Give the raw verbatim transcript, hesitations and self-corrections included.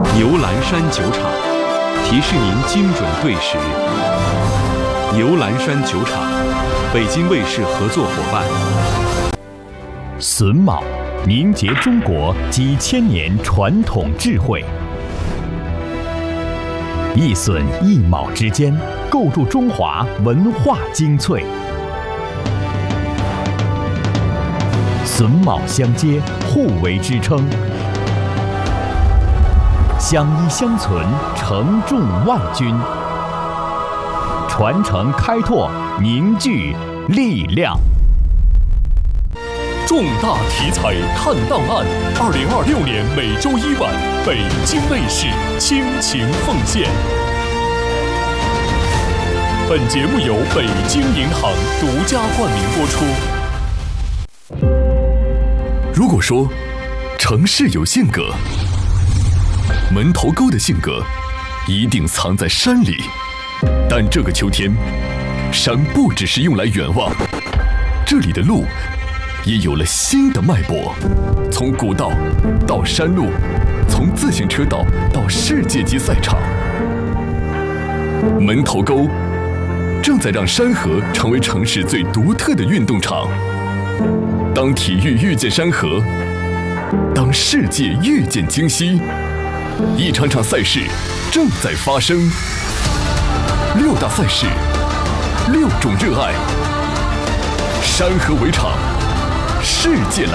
牛栏山酒厂提示您精准对时。牛栏山酒厂，北京卫视合作伙伴。 榫卯凝结中国几千年传统智慧，一榫一卯之间，构筑中华文化精粹。榫卯相接，互为支撑，相依相存，承重万钧。传承开拓，凝聚力量。 重大题材看档案，二零二六年每周一晚，北京卫视倾情奉献。本节目由北京银行独家冠名播出。如果说城市有性格，门头沟的性格一定藏在山里。但这个秋天，山不只是用来远望，这里的路也有了新的脉搏，从古道到山路，从自行车道到世界级赛场。门头沟正在让山河成为城市最独特的运动场。当体育遇见山河，当世界遇见京西，一场场赛事正在发生。六大赛事，六种热爱，山河围场，世界来。